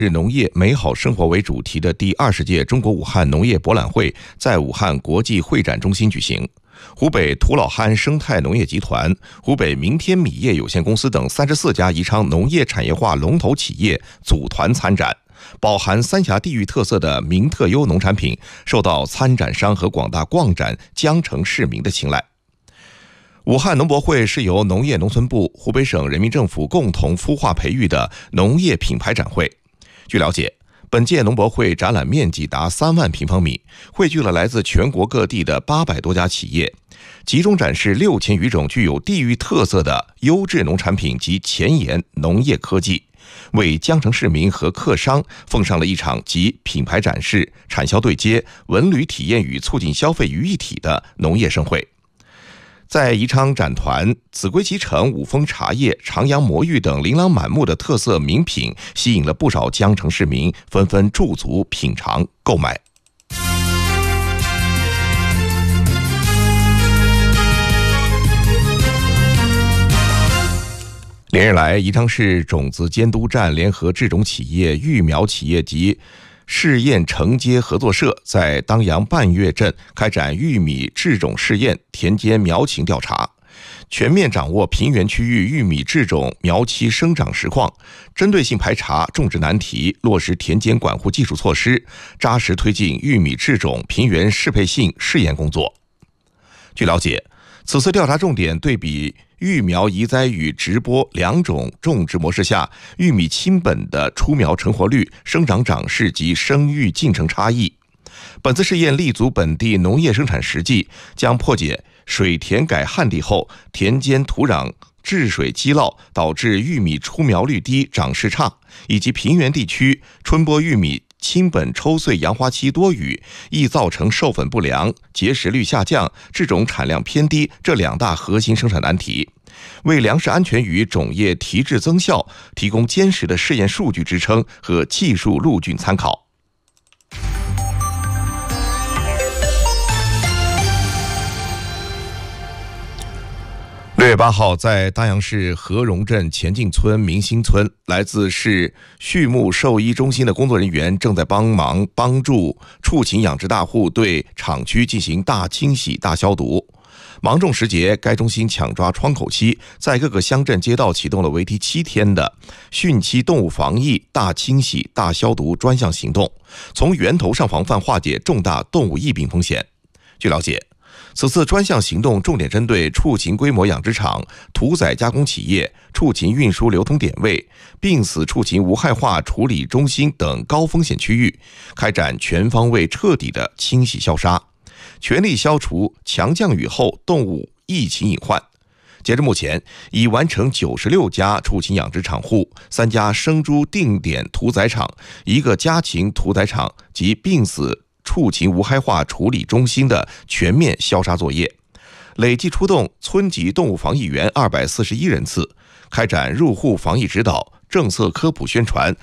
日农业美好生活为主题的第20届中国武汉农业博览会在武汉国际会展中心举行。湖北土老憨生态农业集团、湖北明天米业有限公司等34家宜昌农业产业化龙头企业组团参展，饱含三峡地域特色的名特优农产品受到参展商和广大逛展江城市民的青睐。武汉农博会是由农业农村部、湖北省人民政府共同孵化培育的农业品牌展会。据了解，本届农博会展览面积达3万平方米，汇聚了来自全国各地的800多家企业，集中展示6000余种具有地域特色的优质农产品及前沿农业科技，为江城市民和客商奉上了一场集品牌展示、产销对接、文旅体验与促进消费于一体的农业盛会。在宜昌展团，紫龟脐橙、五峰茶叶、长阳魔芋等琳琅满目的特色名品，吸引了不少江城市民纷纷驻足品尝购买。连日来，宜昌市种子监督站联合制种企业、育苗企业及试验承接合作社在当阳半月镇开展玉米制种试验、田间苗情调查，全面掌握平原区域玉米制种苗期生长实况，针对性排查种植难题，落实田间管护技术措施，扎实推进玉米制种平原适配性试验工作。据了解，此次调查重点对比育苗移栽与直播两种种植模式下玉米亲本的出苗成活率、生长长势及生育进程差异。本次试验立足本地农业生产实际，将破解水田改旱地后田间土壤治水积涝导致玉米出苗率低、长势差，以及平原地区春播玉米亲本抽穗杨花期多雨，易造成授粉不良、结实率下降、制种产量偏低这2大核心生产难题，为粮食安全与种业提质增效提供坚实的试验数据支撑和技术路径参考。6月8号，在当阳市和荣镇前进村明星村，来自市畜牧兽医中心的工作人员正在帮助畜禽养殖大户对厂区进行大清洗、大消毒。芒种时节，该中心抢抓窗口期，在各个乡镇街道启动了为期7天的汛期动物防疫大清洗、大消毒专项行动，从源头上防范化解重大动物疫病风险。据了解，此次专项行动重点针对畜禽规模养殖场、屠宰加工企业、畜禽运输流通点位、病死畜禽无害化处理中心等高风险区域，开展全方位彻底的清洗消杀，全力消除强降雨后动物疫情隐患。截至目前，已完成96家畜禽养殖场户、3家生猪定点屠宰场、1个家禽屠宰场及病死畜禽无害化处理中心的全面消杀作业，累计出动村级动物防疫员241人次，开展入户防疫指导、政策科普宣传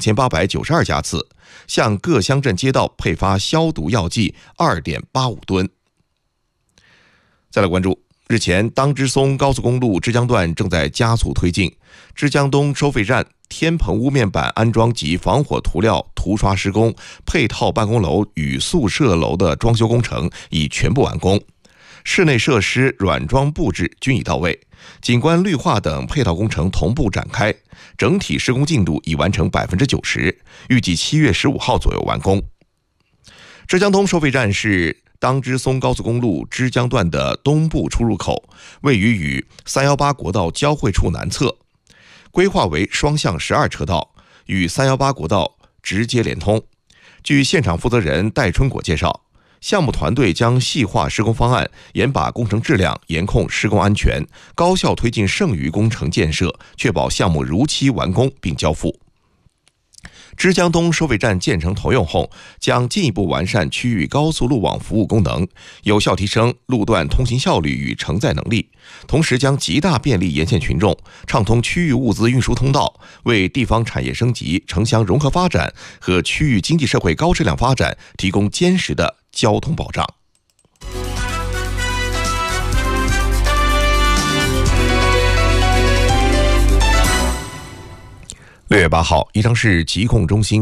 2892家次，向各乡镇街道配发消毒药剂2.85吨。再来关注，日前当支松高速公路枝江段正在加速推进，枝江东收费站天棚屋面板安装及防火涂料涂刷施工，配套办公楼与宿舍楼的装修工程已全部完工，室内设施软装布置均已到位，景观绿化等配套工程同步展开，整体施工进度已完成90%，预计7月15号左右完工。枝江东收费站是当支松高速公路枝江段的东部出入口，位于与318国道交汇处南侧，规划为双向12车道，与318国道直接连通。据现场负责人戴春果介绍，项目团队将细化施工方案，严把工程质量，严控施工安全，高效推进剩余工程建设，确保项目如期完工并交付。枝江东收费站建成投用后，将进一步完善区域高速路网服务功能，有效提升路段通行效率与承载能力，同时将极大便利沿线群众，畅通区域物资运输通道，为地方产业升级、城乡融合发展和区域经济社会高质量发展提供坚实的交通保障。6 6月8号，宜昌市疾控中心